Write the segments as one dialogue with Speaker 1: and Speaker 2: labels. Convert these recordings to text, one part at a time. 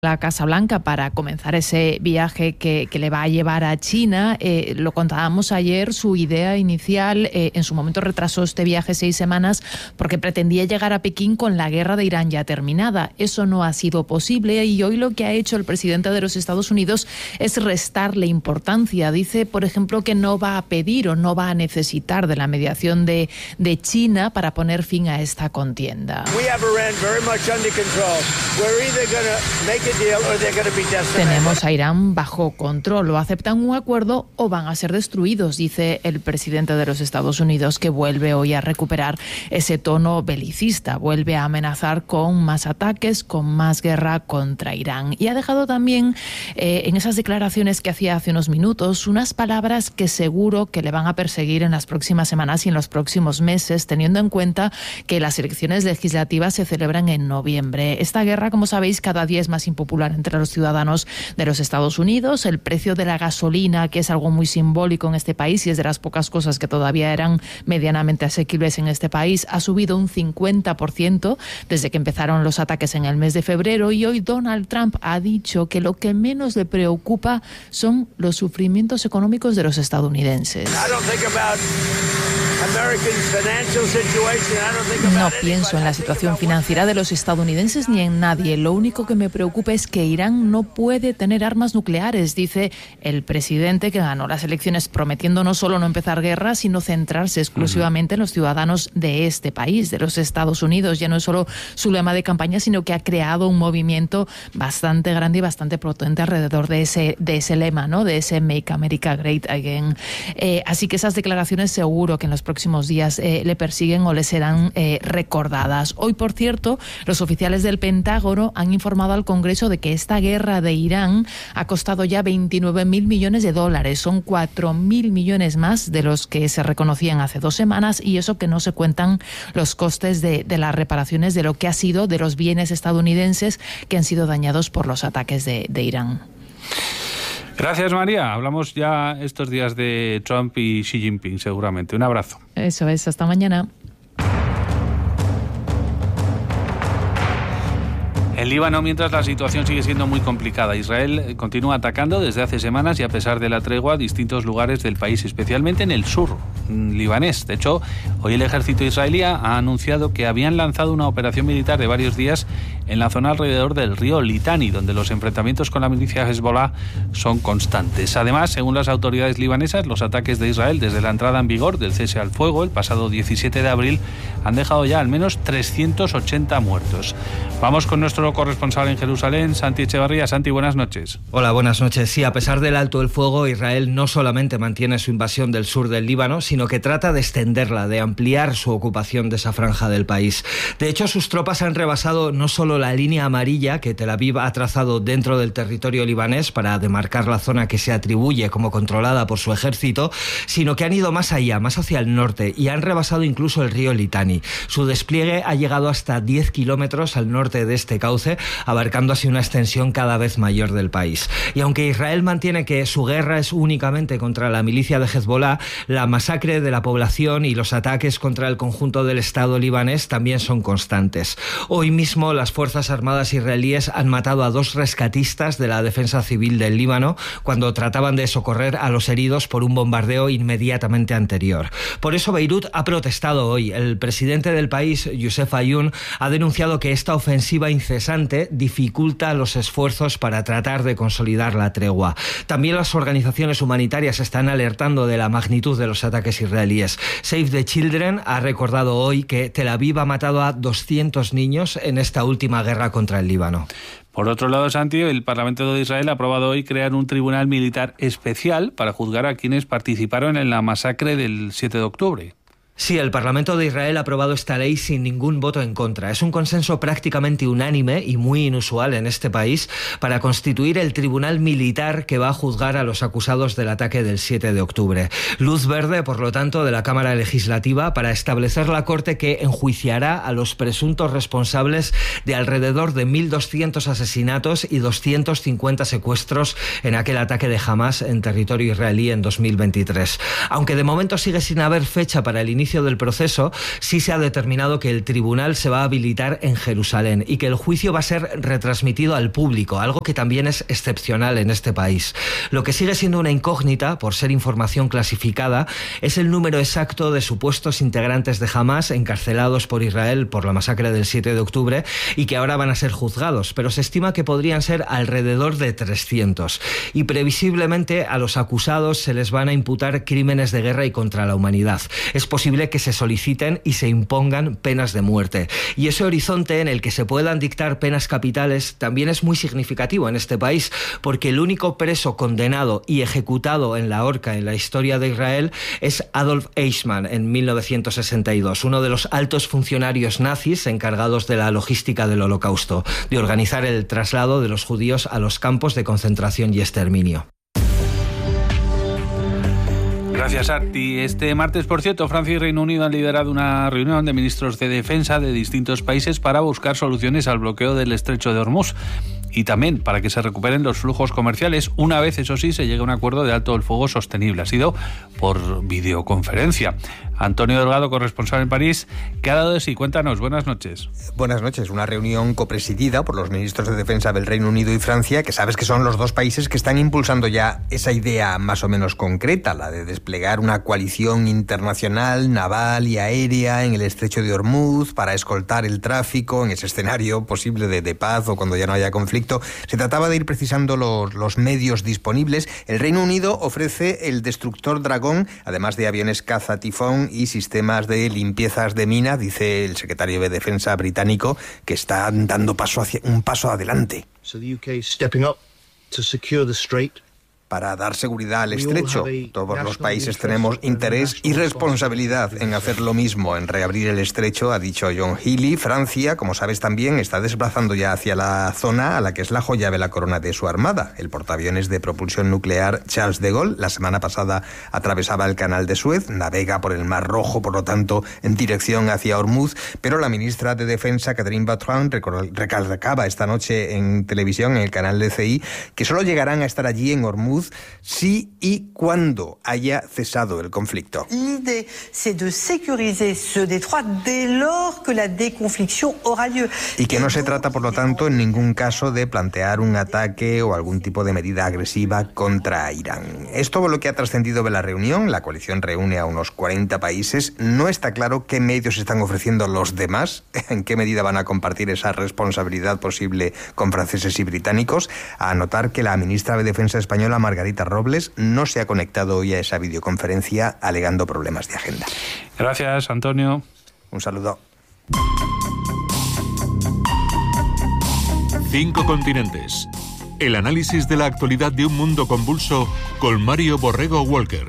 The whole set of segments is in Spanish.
Speaker 1: la Casa Blanca para comenzar ese viaje que le va a llevar a China. Lo contábamos ayer, su idea inicial, en su momento retrasó este viaje 6 semanas porque pretendía llegar a Pekín con la guerra de Irán ya terminada. Eso no ha sido posible y hoy lo que ha hecho el presidente de los Estados Unidos es restarle importancia. Dice, por ejemplo, que no va a pedir o no va a necesitar de la mediación de China para poner fin a esta contienda. Tenemos a Irán bajo control, o aceptan un acuerdo o van a ser destruidos, dice el presidente de los Estados Unidos, que vuelve hoy a recuperar ese tono belicista, vuelve a amenazar con más ataques, con más guerra contra Irán. Y ha dejado también en esas declaraciones que hacía hace unos minutos unas palabras que seguro que le van a perseguir en las próximas semanas y en los próximos meses, teniendo en cuenta que las elecciones legislativas se celebran en noviembre. Esta guerra, como sabéis, cada día es más impopular entre los ciudadanos de los Estados Unidos. El precio de la gasolina, que es algo muy simbólico en este país y es de las pocas cosas que todavía eran medianamente asequibles en este país, ha subido un 50% desde que empezaron los ataques en el mes de febrero, y hoy Donald Trump ha dicho que lo que menos le preocupa son los sufrimientos económicos de los estadounidenses. No pienso en la situación financiera de los estadounidenses ni en nadie. Lo único que me preocupa es que Irán no puede tener armas nucleares, dice el presidente, que ganó las elecciones prometiendo no solo no empezar guerra, sino centrarse exclusivamente en los ciudadanos de este país, de los Estados Unidos. Ya no es solo su lema de campaña, sino que ha creado un movimiento bastante grande y bastante potente alrededor de ese lema, ¿no? De ese Make America Great Again. Así que esas declaraciones seguro que en los próximos días le persiguen o le serán recordadas. Hoy, por cierto, los oficiales del Pentágono han informado al Congreso de que esta guerra de Irán ha costado ya 29.000 millones de dólares. Son 4.000 millones más de los que se reconocían hace 2 semanas, y eso que no se cuentan los costes de las reparaciones de lo que ha sido de los bienes estadounidenses que han sido dañados por los ataques de Irán.
Speaker 2: Gracias, María. Hablamos ya estos días de Trump y Xi Jinping, seguramente. Un abrazo.
Speaker 1: Eso es, hasta mañana.
Speaker 2: En Líbano, mientras, la situación sigue siendo muy complicada. Israel continúa atacando desde hace semanas y, a pesar de la tregua, distintos lugares del país, especialmente en el sur libanés. De hecho, hoy el ejército israelí ha anunciado que habían lanzado una operación militar de varios días en la zona alrededor del río Litani, donde los enfrentamientos con la milicia Hezbollah son constantes. Además, según las autoridades libanesas, los ataques de Israel desde la entrada en vigor del cese al fuego el pasado 17 de abril han dejado ya al menos 380 muertos. Vamos con nuestro corresponsal en Jerusalén, Santi Echevarría. Santi, buenas noches.
Speaker 3: Hola, buenas noches. Sí, a pesar del alto el fuego, Israel no solamente mantiene su invasión del sur del Líbano, sino que trata de extenderla, de ampliar su ocupación de esa franja del país. De hecho, sus tropas han rebasado no solo la línea amarilla que Tel Aviv ha trazado dentro del territorio libanés para demarcar la zona que se atribuye como controlada por su ejército, sino que han ido más allá, más hacia el norte, y han rebasado incluso el río Litani. Su despliegue ha llegado hasta 10 kilómetros al norte de este cauce, abarcando así una extensión cada vez mayor del país. Y aunque Israel mantiene que su guerra es únicamente contra la milicia de Hezbollah, la masacre de la población y los ataques contra el conjunto del Estado libanés también son constantes. Hoy mismo las Fuerzas Armadas israelíes han matado a 2 rescatistas de la Defensa Civil del Líbano cuando trataban de socorrer a los heridos por un bombardeo inmediatamente anterior. Por eso Beirut ha protestado hoy. El presidente del país, Youssef Ayoun, ha denunciado que esta ofensiva incesante dificulta los esfuerzos para tratar de consolidar la tregua. También las organizaciones humanitarias están alertando de la magnitud de los ataques israelíes. Save the Children ha recordado hoy que Tel Aviv ha matado a 200 niños en esta última guerra contra el Líbano.
Speaker 2: Por otro lado, Santi, el Parlamento de Israel ha aprobado hoy crear un tribunal militar especial para juzgar a quienes participaron en la masacre del 7 de octubre.
Speaker 3: Sí, el Parlamento de Israel ha aprobado esta ley sin ningún voto en contra. Es un consenso prácticamente unánime y muy inusual en este país para constituir el tribunal militar que va a juzgar a los acusados del ataque del 7 de octubre. Luz verde, por lo tanto, de la Cámara Legislativa para establecer la Corte que enjuiciará a los presuntos responsables de alrededor de 1.200 asesinatos y 250 secuestros en aquel ataque de Hamás en territorio israelí en 2023. Aunque de momento sigue sin haber fecha para el inicio inicio del proceso, sí se ha determinado que el tribunal se va a habilitar en Jerusalén y que el juicio va a ser retransmitido al público, algo que también es excepcional en este país. Lo que sigue siendo una incógnita, por ser información clasificada, es el número exacto de supuestos integrantes de Hamás encarcelados por Israel por la masacre del 7 de octubre y que ahora van a ser juzgados, pero se estima que podrían ser alrededor de 300. Y previsiblemente a los acusados se les van a imputar crímenes de guerra y contra la humanidad. Es posible que se soliciten y se impongan penas de muerte. Y ese horizonte en el que se puedan dictar penas capitales también es muy significativo en este país, porque el único preso condenado y ejecutado en la horca en la historia de Israel es Adolf Eichmann en 1962, uno de los altos funcionarios nazis encargados de la logística del Holocausto, de organizar el traslado de los judíos a los campos de concentración y exterminio.
Speaker 2: Gracias, Arti. Este martes, por cierto, Francia y Reino Unido han liderado una reunión de ministros de defensa de distintos países para buscar soluciones al bloqueo del estrecho de Hormuz y también para que se recuperen los flujos comerciales, una vez, eso sí, se llegue a un acuerdo de alto el fuego sostenible. Ha sido por videoconferencia. Antonio Delgado, corresponsal en París, ¿qué ha dado de sí? Cuéntanos, buenas noches.
Speaker 4: Buenas noches. Una reunión copresidida por los ministros de defensa del Reino Unido y Francia, que sabes que son los dos países que están impulsando ya esa idea más o menos concreta, la de desplegar una coalición internacional, naval y aérea en el estrecho de Hormuz para escoltar el tráfico en ese escenario posible de paz o cuando ya no haya conflicto. Se trataba de ir precisando los medios disponibles. El Reino Unido ofrece el destructor Dragón, además de aviones caza Tifón y sistemas de limpiezas de mina. Dice el secretario de Defensa británico que están dando un paso adelante.
Speaker 5: So the UK is stepping up to secure the strait.
Speaker 4: Para dar seguridad al estrecho. Todos los países tenemos interés y responsabilidad en hacer lo mismo, en reabrir el estrecho, ha dicho John Healey. Francia, como sabes también, está desplazando ya hacia la zona a la que es la joya de la corona de su armada. El portaaviones de propulsión nuclear Charles de Gaulle, la semana pasada atravesaba el canal de Suez, navega por el Mar Rojo, por lo tanto, en dirección hacia Hormuz, pero la ministra de Defensa, Catherine Bertrand, recalcaba esta noche en televisión, en el canal de CI, que solo llegarán a estar allí en Hormuz si y cuando haya cesado el conflicto.
Speaker 6: L'idée, c'est de sécuriser ce détroit dès lors que la déconfliction aura lieu.
Speaker 4: Y que no se trata, por lo tanto, en ningún caso de plantear un ataque o algún tipo de medida agresiva contra Irán. Es todo lo que ha trascendido de la reunión. La coalición reúne a unos 40 países. No está claro qué medios están ofreciendo los demás, en qué medida van a compartir esa responsabilidad posible con franceses y británicos. A notar que la ministra de Defensa española, Margarita Robles, no se ha conectado hoy a esa videoconferencia alegando problemas de agenda.
Speaker 2: Gracias, Antonio.
Speaker 4: Un saludo.
Speaker 7: 5 continentes. El análisis de la actualidad de un mundo convulso con Mario Borrego Walker.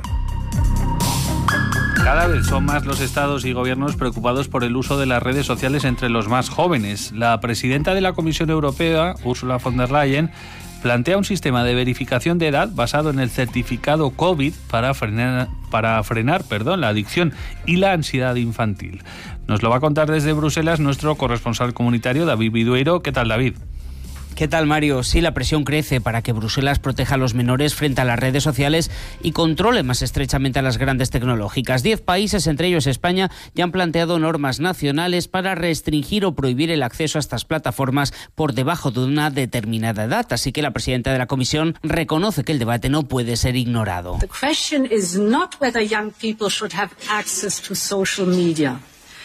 Speaker 2: Cada vez son más los estados y gobiernos preocupados por el uso de las redes sociales entre los más jóvenes. La presidenta de la Comisión Europea, Ursula von der Leyen, plantea un sistema de verificación de edad basado en el certificado COVID para frenar la adicción y la ansiedad infantil. Nos lo va a contar desde Bruselas nuestro corresponsal comunitario, David Vidueiro. ¿Qué tal, David?
Speaker 8: ¿Qué tal, Mario? Sí, la presión crece para que Bruselas proteja a los menores frente a las redes sociales y controle más estrechamente a las grandes tecnológicas. 10 países, entre ellos España, ya han planteado normas nacionales para restringir o prohibir el acceso a estas plataformas por debajo de una determinada edad. Así que la presidenta de la Comisión reconoce que el debate no puede ser ignorado.
Speaker 9: The question is not whether young people should have access to social media.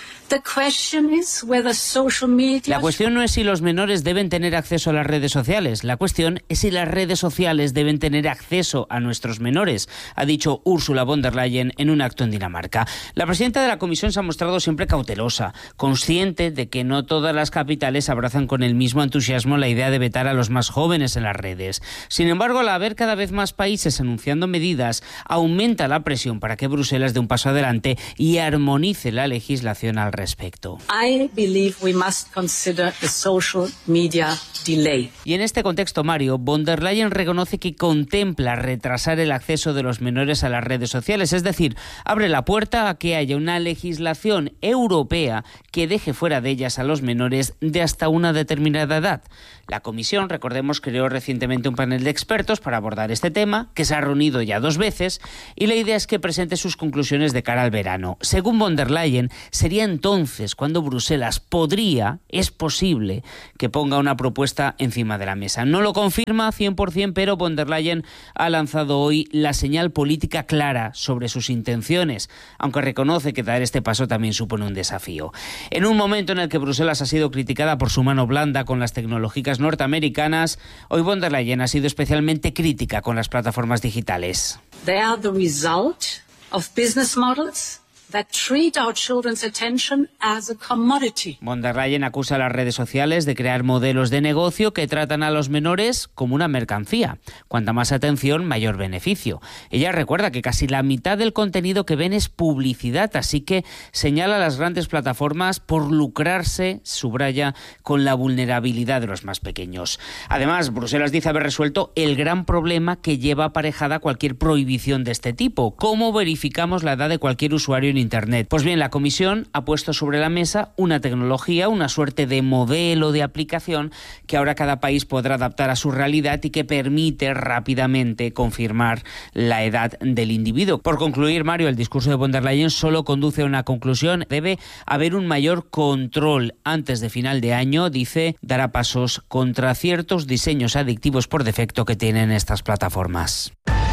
Speaker 8: La cuestión no es si los menores deben tener acceso a las redes sociales. La cuestión es si las redes sociales deben tener acceso a nuestros menores, ha dicho Ursula von der Leyen en un acto en Dinamarca. La presidenta de la Comisión se ha mostrado siempre cautelosa, consciente de que no todas las capitales abrazan con el mismo entusiasmo la idea de vetar a los más jóvenes en las redes. Sin embargo, al haber cada vez más países anunciando medidas, aumenta la presión para que Bruselas dé un paso adelante y armonice la legislación al respecto.
Speaker 9: I believe we must consider the social media delay.
Speaker 8: Y en este contexto, Mario, von der Leyen reconoce que contempla retrasar el acceso de los menores a las redes sociales, es decir, abre la puerta a que haya una legislación europea que deje fuera de ellas a los menores de hasta una determinada edad. La Comisión, recordemos, creó recientemente un panel de expertos para abordar este tema, que se ha reunido ya 2 veces, y la idea es que presente sus conclusiones de cara al verano. Según von der Leyen, sería entonces cuando Bruselas es posible, que ponga una propuesta encima de la mesa. No lo confirma 100%, pero von der Leyen ha lanzado hoy la señal política clara sobre sus intenciones, aunque reconoce que dar este paso también supone un desafío. En un momento en el que Bruselas ha sido criticada por su mano blanda con las tecnológicas norteamericanas, hoy von der Leyen ha sido especialmente crítica con las plataformas digitales.
Speaker 9: They are the result of business models that treat our children's attention as a commodity.
Speaker 8: Von der Leyen acusa a las redes sociales de crear modelos de negocio que tratan a los menores como una mercancía. Cuanta más atención, mayor beneficio. Ella recuerda que casi la mitad del contenido que ven es publicidad, así que señala a las grandes plataformas por lucrarse, subraya, con la vulnerabilidad de los más pequeños. Además, Bruselas dice haber resuelto el gran problema que lleva aparejada cualquier prohibición de este tipo. ¿Cómo verificamos la edad de cualquier usuario en Internet? Pues bien, la Comisión ha puesto sobre la mesa una tecnología, una suerte de modelo de aplicación que ahora cada país podrá adaptar a su realidad y que permite rápidamente confirmar la edad del individuo. Por concluir, Mario, el discurso de von der Leyen solo conduce a una conclusión. Debe haber un mayor control. Antes de final de año, dice, dará pasos contra ciertos diseños adictivos por defecto que tienen estas plataformas.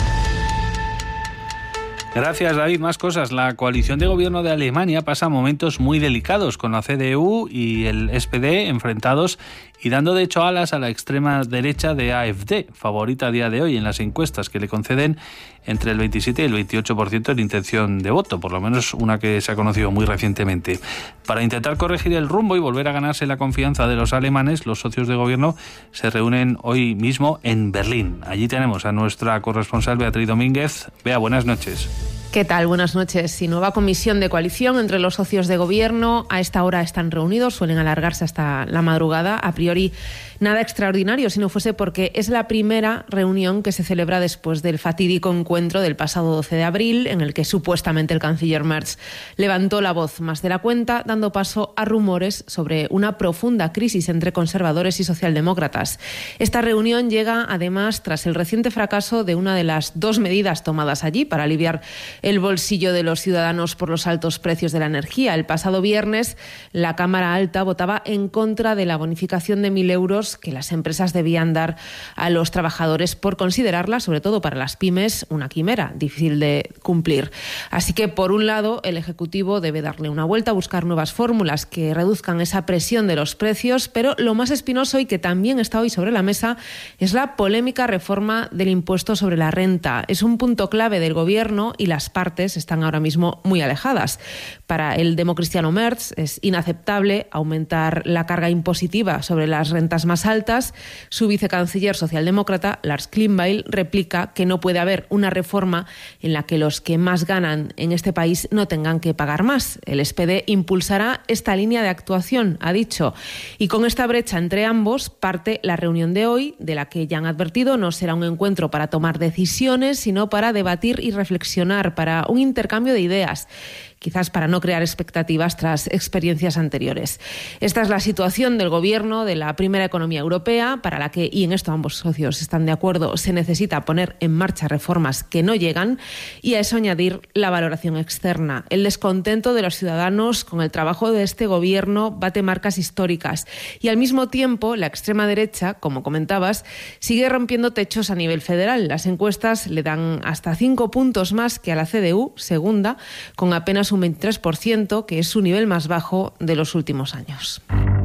Speaker 2: Gracias, David. Más cosas. La coalición de gobierno de Alemania pasa momentos muy delicados, con la CDU y el SPD enfrentados y dando de hecho alas a la extrema derecha de AfD, favorita a día de hoy en las encuestas, que le conceden entre el 27 y el 28% de intención de voto, por lo menos una que se ha conocido muy recientemente. Para intentar corregir el rumbo y volver a ganarse la confianza de los alemanes, los socios de gobierno se reúnen hoy mismo en Berlín. Allí tenemos a nuestra corresponsal Beatriz Domínguez. Bea, buenas noches.
Speaker 10: ¿Qué tal? Buenas noches. Y nueva comisión de coalición entre los socios de gobierno. A esta hora están reunidos, suelen alargarse hasta la madrugada. A priori, nada extraordinario, si no fuese porque es la primera reunión que se celebra después del fatídico encuentro del pasado 12 de abril, en el que supuestamente el canciller Merz levantó la voz más de la cuenta, dando paso a rumores sobre una profunda crisis entre conservadores y socialdemócratas. Esta reunión llega, además, tras el reciente fracaso de una de las 2 medidas tomadas allí para aliviar el bolsillo de los ciudadanos por los altos precios de la energía. El pasado viernes, la Cámara Alta votaba en contra de la bonificación de 1.000 euros que las empresas debían dar a los trabajadores por considerarla, sobre todo para las pymes, una quimera difícil de cumplir. Así que, por un lado, el Ejecutivo debe darle una vuelta, buscar nuevas fórmulas que reduzcan esa presión de los precios, pero lo más espinoso y que también está hoy sobre la mesa es la polémica reforma del impuesto sobre la renta. Es un punto clave del Gobierno y las partes están ahora mismo muy alejadas. Para el democristiano Merz es inaceptable aumentar la carga impositiva sobre las rentas más altas. Su vicecanciller socialdemócrata, Lars Klingbeil, replica que no puede haber una reforma en la que los que más ganan en este país no tengan que pagar más. El SPD impulsará esta línea de actuación, ha dicho. Y con esta brecha entre ambos parte la reunión de hoy, de la que ya han advertido no será un encuentro para tomar decisiones, sino para debatir y reflexionar, para un intercambio de ideas, quizás para no crear expectativas tras experiencias anteriores. Esta es la situación del Gobierno de la primera economía europea, para la que, y en esto ambos socios están de acuerdo, se necesita poner en marcha reformas que no llegan, y a eso añadir la valoración externa. El descontento de los ciudadanos con el trabajo de este Gobierno bate marcas históricas y, al mismo tiempo, la extrema derecha, como comentabas, sigue rompiendo techos a nivel federal. Las encuestas le dan hasta 5 puntos más que a la CDU, segunda, con apenas un 23%, que es su nivel más bajo de los últimos años.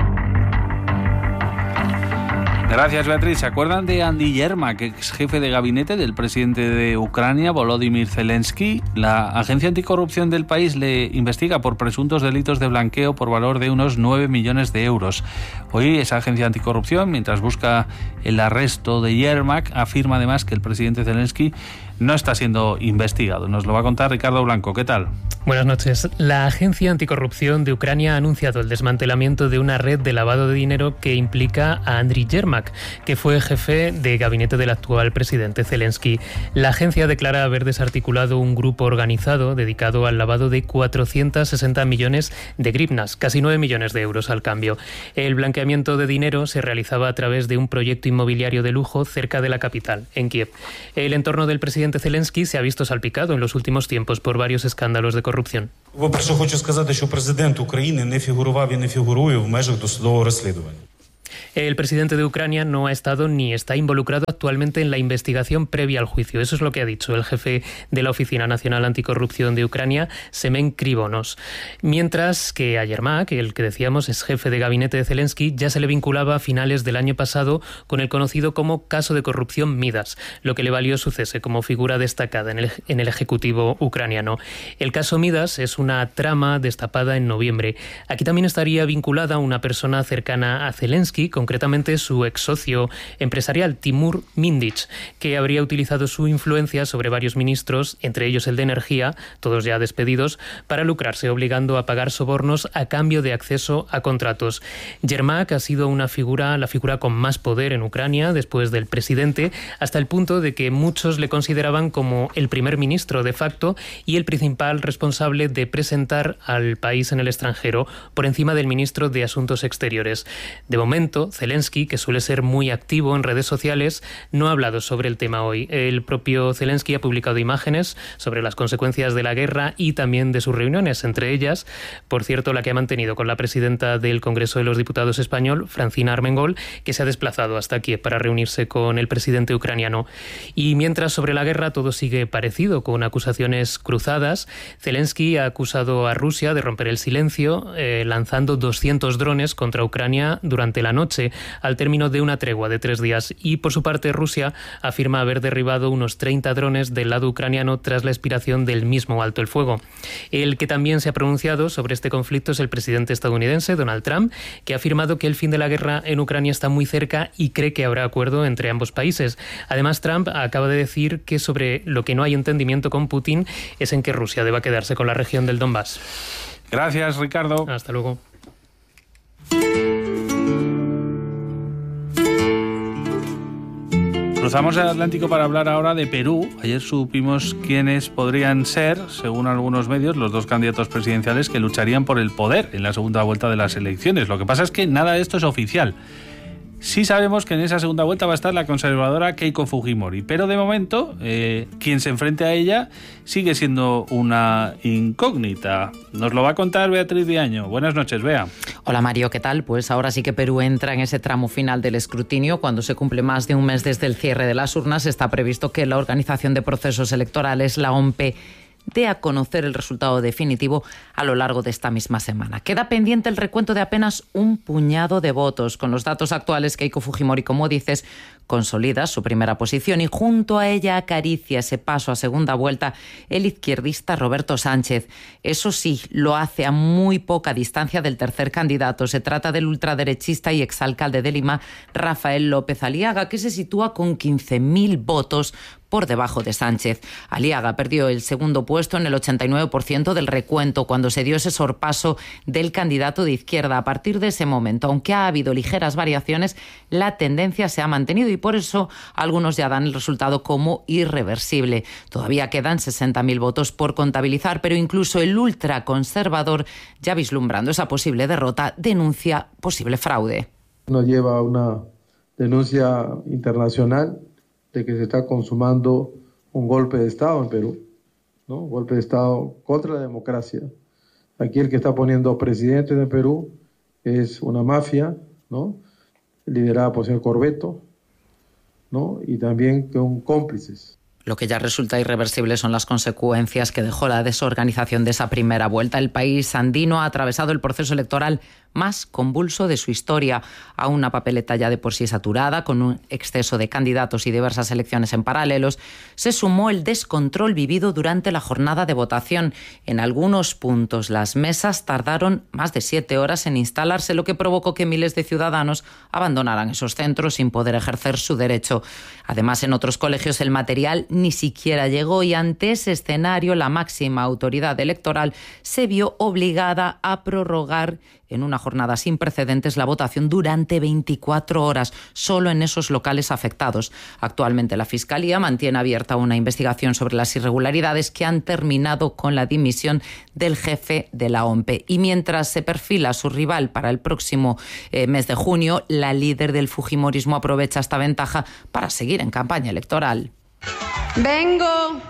Speaker 2: Gracias, Beatriz. ¿Se acuerdan de Andy Yermak, ex jefe de gabinete del presidente de Ucrania, Volodymyr Zelensky? La agencia anticorrupción del país le investiga por presuntos delitos de blanqueo por valor de unos 9 millones de euros. Hoy esa agencia anticorrupción, mientras busca el arresto de Yermak, afirma además que el presidente Zelensky no está siendo investigado. Nos lo va a contar Ricardo Blanco. ¿Qué tal?
Speaker 11: Buenas noches. La Agencia Anticorrupción de Ucrania ha anunciado el desmantelamiento de una red de lavado de dinero que implica a Andriy Yermak, que fue jefe de gabinete del actual presidente Zelensky. La agencia declara haber desarticulado un grupo organizado dedicado al lavado de 460 millones de grivnas, casi 9 millones de euros al cambio. El blanqueamiento de dinero se realizaba a través de un proyecto inmobiliario de lujo cerca de la capital, en Kiev. El entorno del presidente Zelensky se ha visto salpicado en los últimos tiempos por varios escándalos de corrupción.
Speaker 12: По-перше, хочу сказати, що президент України не фігурував і не фігурує в межах досудового розслідування.
Speaker 11: El presidente de Ucrania no ha estado ni está involucrado actualmente en la investigación previa al juicio. Eso es lo que ha dicho el jefe de la Oficina Nacional Anticorrupción de Ucrania, Semen Krivonos. Mientras que a Yermak, el que decíamos es jefe de gabinete de Zelensky, ya se le vinculaba a finales del año pasado con el conocido como caso de corrupción Midas, lo que le valió su cese como figura destacada en el Ejecutivo ucraniano. El caso Midas es una trama destapada en noviembre. Aquí también estaría vinculada una persona cercana a Zelensky, concretamente su ex socio empresarial Timur Mindich, que habría utilizado su influencia sobre varios ministros, entre ellos el de Energía, todos ya despedidos, para lucrarse, obligando a pagar sobornos a cambio de acceso a contratos. Yermak ha sido la figura con más poder en Ucrania después del presidente, hasta el punto de que muchos le consideraban como el primer ministro de facto y el principal responsable de presentar al país en el extranjero por encima del ministro de Asuntos Exteriores. De momento, Zelensky, que suele ser muy activo en redes sociales, no ha hablado sobre el tema hoy. El propio Zelensky ha publicado imágenes sobre las consecuencias de la guerra y también de sus reuniones, entre ellas, por cierto, la que ha mantenido con la presidenta del Congreso de los Diputados español, Francina Armengol, que se ha desplazado hasta Kiev para reunirse con el presidente ucraniano. Y mientras sobre la guerra todo sigue parecido, con acusaciones cruzadas, Zelensky ha acusado a Rusia de romper el silencio, lanzando 200 drones contra Ucrania durante la noche, al término de una tregua de 3 días. Y por su parte, Rusia afirma haber derribado unos 30 drones del lado ucraniano tras la expiración del mismo alto el fuego. El que también se ha pronunciado sobre este conflicto es el presidente estadounidense, Donald Trump, que ha afirmado que el fin de la guerra en Ucrania está muy cerca y cree que habrá acuerdo entre ambos países. Además, Trump acaba de decir que sobre lo que no hay entendimiento con Putin es en que Rusia deba quedarse con la región del Donbass.
Speaker 2: Gracias, Ricardo.
Speaker 11: Hasta luego.
Speaker 2: Cruzamos el Atlántico para hablar ahora de Perú. Ayer supimos quiénes podrían ser, según algunos medios, los 2 candidatos presidenciales que lucharían por el poder en la segunda vuelta de las elecciones. Lo que pasa es que nada de esto es oficial. Sí sabemos que en esa segunda vuelta va a estar la conservadora Keiko Fujimori, pero de momento quien se enfrente a ella sigue siendo una incógnita. Nos lo va a contar Beatriz Diaño. Buenas noches, Bea.
Speaker 13: Hola Mario, ¿qué tal? Pues ahora sí que Perú entra en ese tramo final del escrutinio. Cuando se cumple más de un mes desde el cierre de las urnas, está previsto que la Organización de Procesos Electorales, la OMP, dé a conocer el resultado definitivo a lo largo de esta misma semana. Queda pendiente el recuento de apenas un puñado de votos. Con los datos actuales, Keiko Fujimori, como dices, consolida su primera posición y junto a ella acaricia ese paso a segunda vuelta el izquierdista Roberto Sánchez. Eso sí, lo hace a muy poca distancia del tercer candidato. Se trata del ultraderechista y exalcalde de Lima, Rafael López Aliaga, que se sitúa con 15.000 votos por debajo de Sánchez. Aliaga perdió el segundo puesto en el 89% del recuento cuando se dio ese sorpaso del candidato de izquierda. A partir de ese momento, aunque ha habido ligeras variaciones, la tendencia se ha mantenido y por eso algunos ya dan el resultado como irreversible. Todavía quedan 60.000 votos por contabilizar, pero incluso el ultraconservador, ya vislumbrando esa posible derrota, denuncia posible fraude.
Speaker 14: Nos lleva a una denuncia internacional de que se está consumando un golpe de Estado en Perú, ¿no? Un golpe de Estado contra la democracia. Aquí el que está poniendo presidente de Perú es una mafia, ¿no? Liderada por el señor Corbeto, ¿no? Y también con cómplices.
Speaker 13: Lo que ya resulta irreversible son las consecuencias que dejó la desorganización de esa primera vuelta. El país andino ha atravesado el proceso electoral más convulso de su historia. A una papeleta ya de por sí saturada, con un exceso de candidatos y diversas elecciones en paralelos, se sumó el descontrol vivido durante la jornada de votación. En algunos puntos las mesas tardaron más de 7 horas en instalarse, lo que provocó que miles de ciudadanos abandonaran esos centros sin poder ejercer su derecho. Además, en otros colegios el material ni siquiera llegó y ante ese escenario la máxima autoridad electoral se vio obligada a prorrogar en una jornada sin precedentes la votación durante 24 horas, solo en esos locales afectados. Actualmente la Fiscalía mantiene abierta una investigación sobre las irregularidades que han terminado con la dimisión del jefe de la OMPE. Y mientras se perfila su rival para el próximo mes de junio, la líder del fujimorismo aprovecha esta ventaja para seguir en campaña electoral.
Speaker 15: Vengo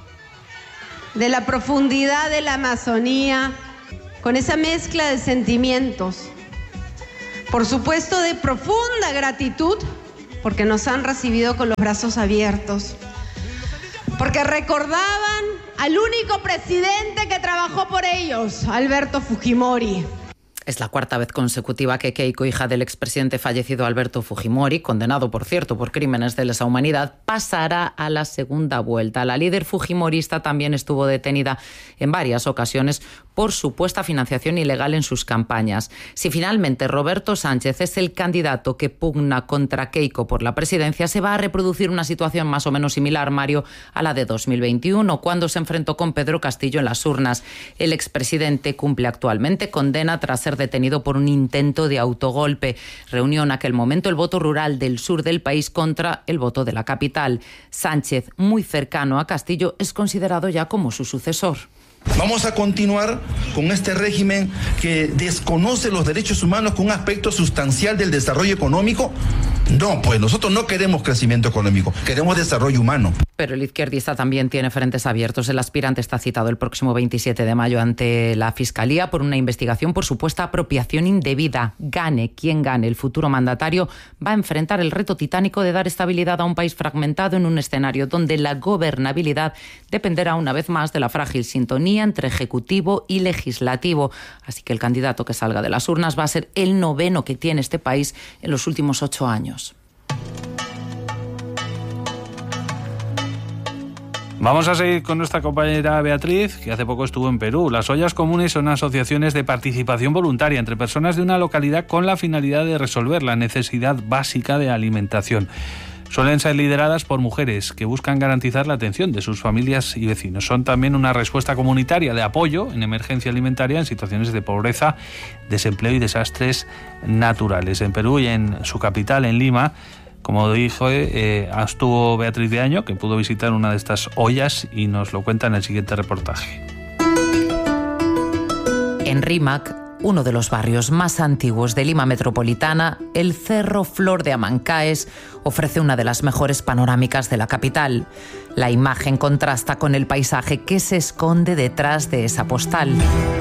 Speaker 15: de la profundidad de la Amazonía, con esa mezcla de sentimientos, por supuesto de profunda gratitud, porque nos han recibido con los brazos abiertos, porque recordaban al único presidente que trabajó por ellos, Alberto Fujimori.
Speaker 13: Es la cuarta vez consecutiva que Keiko, hija del expresidente fallecido Alberto Fujimori, condenado, por cierto, por crímenes de lesa humanidad, pasará a la segunda vuelta. La líder fujimorista también estuvo detenida en varias ocasiones por supuesta financiación ilegal en sus campañas. Si finalmente Roberto Sánchez es el candidato que pugna contra Keiko por la presidencia, se va a reproducir una situación más o menos similar, Mario, a la de 2021, cuando se enfrentó con Pedro Castillo en las urnas. El expresidente cumple actualmente condena tras ser detenido por un intento de autogolpe. Reunió en aquel momento el voto rural del sur del país contra el voto de la capital. Sánchez, muy cercano a Castillo, es considerado ya como su sucesor.
Speaker 16: Vamos a continuar con este régimen que desconoce los derechos humanos con un aspecto sustancial del desarrollo económico. No, pues nosotros no queremos crecimiento económico, queremos desarrollo humano.
Speaker 13: Pero el izquierdista también tiene frentes abiertos. El aspirante está citado el próximo 27 de mayo ante la Fiscalía por una investigación por supuesta apropiación indebida. Gane quien gane, el futuro mandatario va a enfrentar el reto titánico de dar estabilidad a un país fragmentado en un escenario donde la gobernabilidad dependerá una vez más de la frágil sintonía entre ejecutivo y legislativo. Así que el candidato que salga de las urnas va a ser el noveno que tiene este país en los últimos 8 años.
Speaker 2: Vamos a seguir con nuestra compañera Beatriz, que hace poco estuvo en Perú. Las ollas comunes son asociaciones de participación voluntaria entre personas de una localidad con la finalidad de resolver la necesidad básica de alimentación. Suelen ser lideradas por mujeres que buscan garantizar la atención de sus familias y vecinos. Son también una respuesta comunitaria de apoyo en emergencia alimentaria en situaciones de pobreza, desempleo y desastres naturales. En Perú y en su capital, en Lima, como dijo, estuvo Beatriz de Año, que pudo visitar una de estas ollas y nos lo cuenta en el siguiente reportaje.
Speaker 13: En Rímac, uno de los barrios más antiguos de Lima metropolitana, el Cerro Flor de Amancaes ofrece una de las mejores panorámicas de la capital. La imagen contrasta con el paisaje que se esconde detrás de esa postal.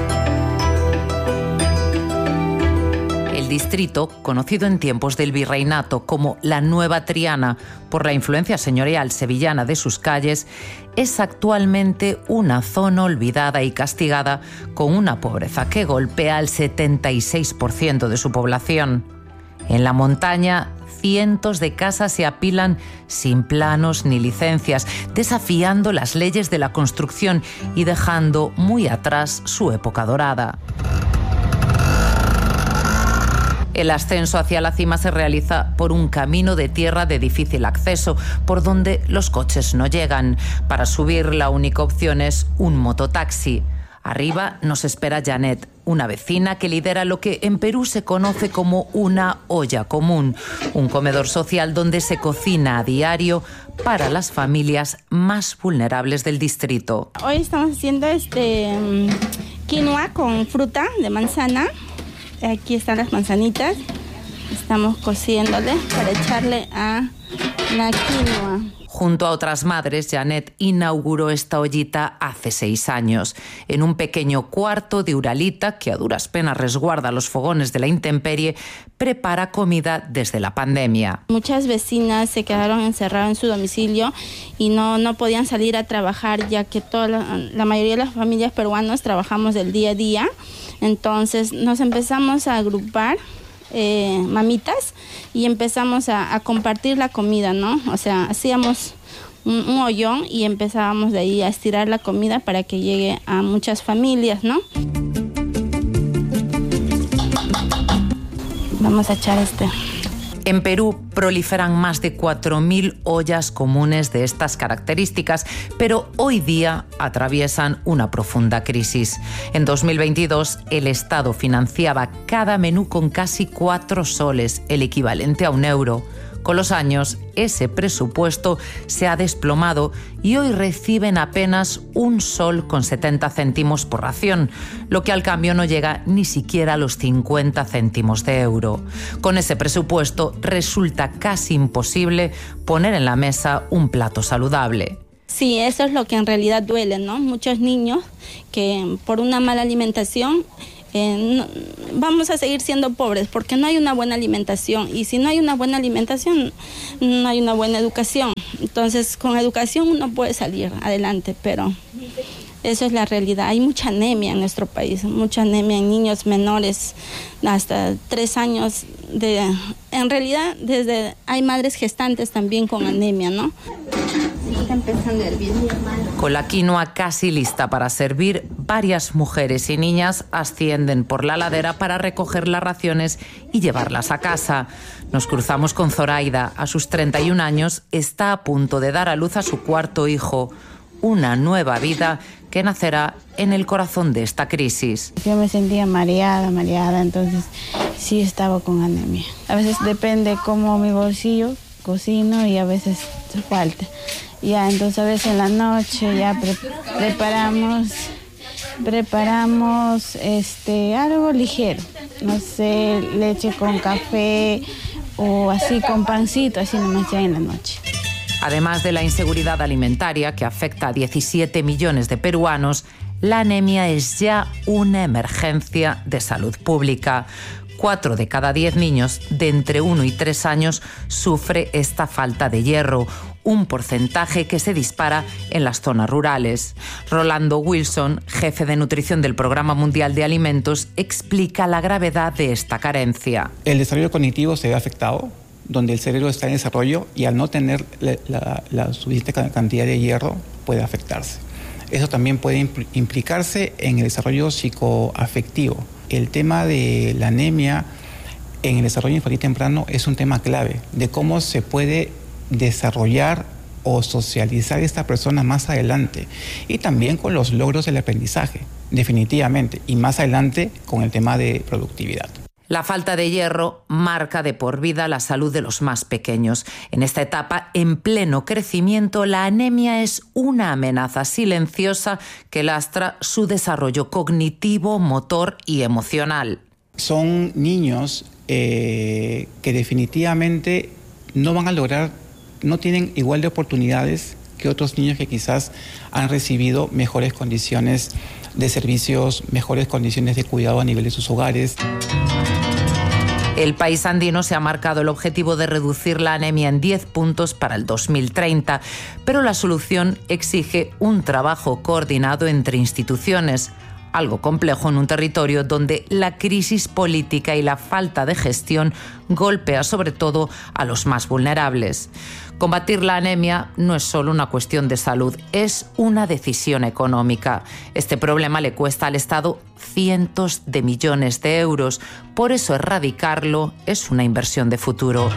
Speaker 13: El distrito, conocido en tiempos del virreinato como la Nueva Triana por la influencia señorial sevillana de sus calles, es actualmente una zona olvidada y castigada con una pobreza que golpea al 76% de su población. En la montaña, cientos de casas se apilan sin planos ni licencias, desafiando las leyes de la construcción y dejando muy atrás su época dorada. El ascenso hacia la cima se realiza por un camino de tierra de difícil acceso, por donde los coches no llegan. Para subir, la única opción es un mototaxi. Arriba nos espera Janet, una vecina que lidera lo que en Perú se conoce como una olla común, un comedor social donde se cocina a diario para las familias más vulnerables del distrito.
Speaker 17: Hoy estamos haciendo quinoa con fruta de manzana. Aquí están las manzanitas. Estamos cociéndole para echarle a la quinoa.
Speaker 13: Junto a otras madres, Janet inauguró esta ollita hace 6 años, en un pequeño cuarto de Uralita que a duras penas resguarda los fogones de la intemperie, prepara comida desde la pandemia.
Speaker 17: Muchas vecinas se quedaron encerradas en su domicilio y no podían salir a trabajar, ya que la mayoría de las familias peruanas trabajamos del día a día. Entonces nos empezamos a agrupar mamitas y empezamos a compartir la comida, ¿no? O sea, hacíamos un hoyón y empezábamos de ahí a estirar la comida para que llegue a muchas familias, ¿no? Vamos a echar
Speaker 13: En Perú proliferan más de 4.000 ollas comunes de estas características, pero hoy día atraviesan una profunda crisis. En 2022, el Estado financiaba cada menú con casi 4 soles, el equivalente a €1. Con los años, ese presupuesto se ha desplomado y hoy reciben apenas 1 sol con 70 céntimos por ración, lo que al cambio no llega ni siquiera a los 50 céntimos de euro. Con ese presupuesto resulta casi imposible poner en la mesa un plato saludable.
Speaker 17: Sí, eso es lo que en realidad duele, ¿no? Muchos niños que por una mala alimentación vamos a seguir siendo pobres porque no hay una buena alimentación, y si no hay una buena alimentación no hay una buena educación. Entonces con educación uno puede salir adelante, pero eso es la realidad. Hay mucha anemia en nuestro país, mucha anemia en niños menores hasta 3 años. En realidad hay madres gestantes también con anemia, ¿no? Está empezando a hervir.
Speaker 13: Con la quinoa casi lista para servir, varias mujeres y niñas ascienden por la ladera para recoger las raciones y llevarlas a casa. Nos cruzamos con Zoraida. A sus 31 años está a punto de dar a luz a su 4º hijo. Una nueva vida que nacerá en el corazón de esta crisis.
Speaker 18: Yo me sentía mareada, entonces sí estaba con anemia. A veces depende cómo mi bolsillo cocino y a veces falta. Ya, entonces a veces en la noche ya preparamos algo ligero, no sé, leche con café o así con pancito, así nomás ya en la noche.
Speaker 13: Además de la inseguridad alimentaria que afecta a 17 millones de peruanos, la anemia es ya una emergencia de salud pública. 4 de cada 10 niños de entre 1 y 3 años sufre esta falta de hierro, un porcentaje que se dispara en las zonas rurales. Rolando Wilson, jefe de nutrición del Programa Mundial de Alimentos, explica la gravedad de esta carencia.
Speaker 19: El desarrollo cognitivo se ve afectado, donde el cerebro está en desarrollo y al no tener la suficiente cantidad de hierro puede afectarse. Eso también puede implicarse en el desarrollo psicoafectivo. El tema de la anemia en el desarrollo infantil temprano es un tema clave de cómo se puede desarrollar o socializar esta persona más adelante, y también con los logros del aprendizaje, definitivamente, y más adelante con el tema de productividad.
Speaker 13: La falta de hierro marca de por vida la salud de los más pequeños. En esta etapa, en pleno crecimiento, la anemia es una amenaza silenciosa que lastra su desarrollo cognitivo, motor y emocional.
Speaker 19: Son niños que definitivamente no van a lograr, no tienen igual de oportunidades que otros niños que quizás han recibido mejores condiciones de servicios, mejores condiciones de cuidado a nivel de sus hogares.
Speaker 13: El país andino se ha marcado el objetivo de reducir la anemia en 10 puntos para el 2030, pero la solución exige un trabajo coordinado entre instituciones, algo complejo en un territorio donde la crisis política y la falta de gestión golpea sobre todo a los más vulnerables. Combatir la anemia no es solo una cuestión de salud, es una decisión económica. Este problema le cuesta al Estado cientos de millones de euros. Por eso erradicarlo es una inversión de futuro.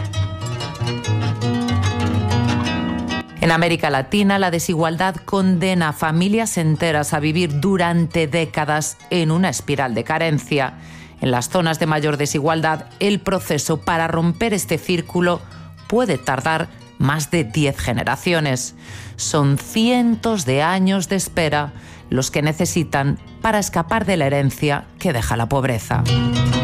Speaker 13: En América Latina, la desigualdad condena a familias enteras a vivir durante décadas en una espiral de carencia. En las zonas de mayor desigualdad, el proceso para romper este círculo puede tardar más de 10 generaciones. Son cientos de años de espera los que necesitan para escapar de la herencia que deja la pobreza.